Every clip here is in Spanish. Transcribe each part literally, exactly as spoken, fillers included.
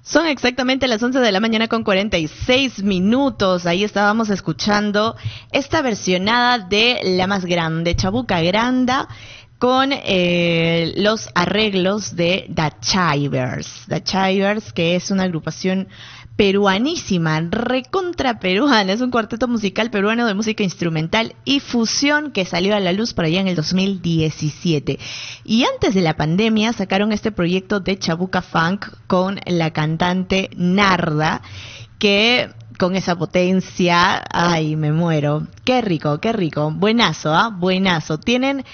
Son exactamente las once de la mañana con cuarenta y seis minutos. Ahí estábamos escuchando esta versionada de La Más Grande, Chabuca Granda, con eh, los arreglos de The Chivers. The Chivers, que es una agrupación peruanísima, recontra peruana. Es un cuarteto musical peruano de música instrumental y fusión que salió a la luz por allá en el dos mil diecisiete. Y antes de la pandemia sacaron este proyecto de Chabuca Funk con la cantante Narda, que con esa potencia, ay, me muero. Qué rico, qué rico. Buenazo, ¿ah? ¿eh? Buenazo. Tienen...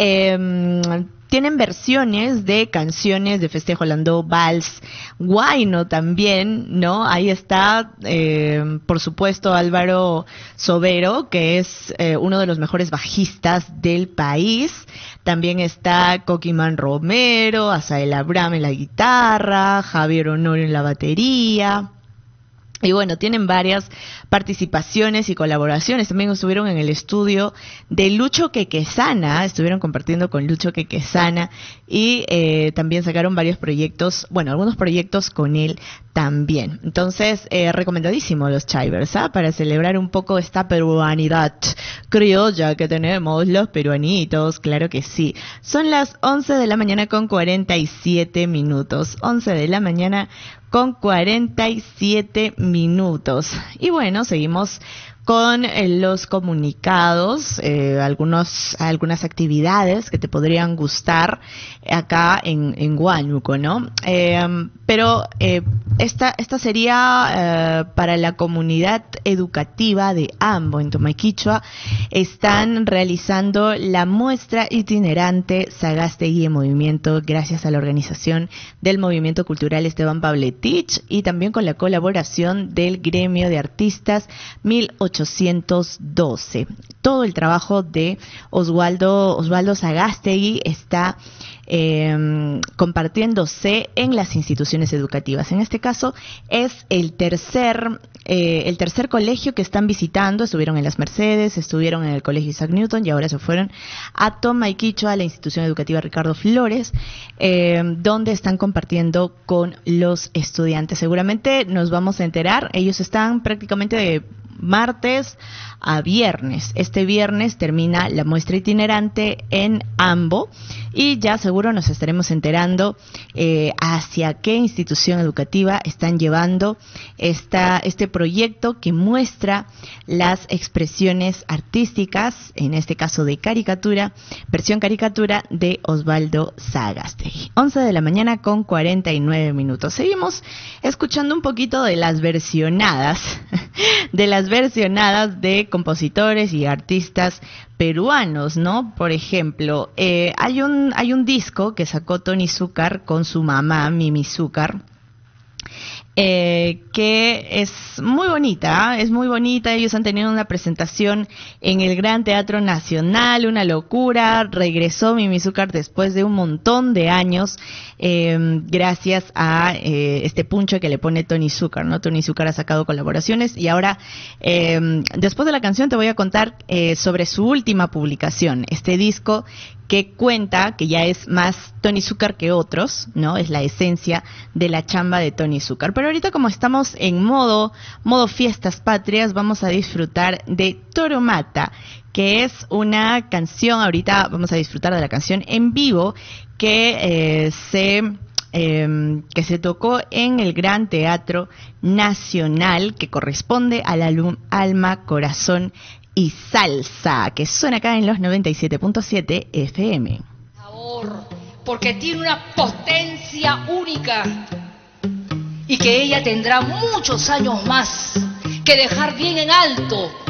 Eh, Tienen versiones de canciones de Festejo Landó, Vals, Guayno también, ¿no? Ahí está, eh, por supuesto, Álvaro Sobero, que es eh, uno de los mejores bajistas del país. También está Coquimán Romero, Asael Abraham en la guitarra, Javier Honorio en la batería. Y bueno, tienen varias participaciones y colaboraciones. También estuvieron en el estudio de Lucho Quequesana, estuvieron compartiendo con Lucho Quequesana y eh, también sacaron varios proyectos, bueno, algunos proyectos con él también. Entonces, eh, recomendadísimo los Chivers, ¿ah? Para celebrar un poco esta peruanidad criolla que tenemos los peruanitos, claro que sí. Son las once de la mañana con cuarenta y siete minutos, once de la mañana con cuarenta y siete minutos. Y bueno, seguimos con eh, los comunicados, eh, algunos, algunas actividades que te podrían gustar acá en, en Huánuco, ¿no? Eh, pero eh, esta, esta sería eh, para la comunidad educativa de Ambo, en Tomaquichua. Están realizando la muestra itinerante Sagástegui en Movimiento, gracias a la organización del Movimiento Cultural Esteban Pavletich y también con la colaboración del Gremio de Artistas mil ochocientos doce. Todo el trabajo de Oswaldo, Osvaldo Sagástegui está eh, compartiéndose en las instituciones educativas. En este caso es el tercer, eh, el tercer colegio que están visitando. Estuvieron en Las Mercedes, estuvieron en el Colegio Isaac Newton y ahora se fueron a Tomaquichua, a la institución educativa Ricardo Flores, eh, donde están compartiendo con los estudiantes. Seguramente nos vamos a enterar. Ellos están prácticamente de martes a viernes. Este viernes termina la muestra itinerante en Ambo y ya seguro nos estaremos enterando eh, hacia qué institución educativa están llevando esta, este proyecto que muestra las expresiones artísticas, en este caso de caricatura, versión caricatura de Osvaldo Sagástegui. once de la mañana con cuarenta y nueve minutos. Seguimos escuchando un poquito de las versionadas, de las versionadas de compositores y artistas peruanos, ¿no? Por ejemplo, eh, hay un hay un disco que sacó Tony Zúcar con su mamá, Mimi Zúcar, Eh, que es muy bonita, es muy bonita. Ellos han tenido una presentación en el Gran Teatro Nacional, una locura. Regresó Mimi Zúcar después de un montón de años, eh, gracias a eh, este puncho que le pone Tony Zúcar, ¿no? Tony Zúcar ha sacado colaboraciones y ahora, eh, después de la canción, te voy a contar eh, sobre su última publicación, este disco que cuenta, que ya es más Tony Zúcar que otros, ¿no? Es la esencia de la chamba de Tony Zúcar. Pero ahorita, como estamos en modo, modo fiestas patrias, vamos a disfrutar de Toro Mata, que es una canción, ahorita vamos a disfrutar de la canción en vivo, que eh, se... Eh, que se tocó en el Gran Teatro Nacional, que corresponde al álbum Alma, Corazón y Salsa, que suena acá en los noventa y siete punto siete F M. Porque tiene una potencia única y que ella tendrá muchos años más que dejar bien en alto